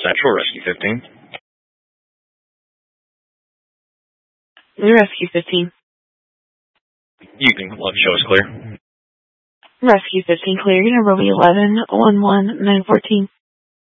Central, Rescue 15. Rescue 15. Evening, let's show us clear. Rescue 15 clear. Your number will be 11-11914.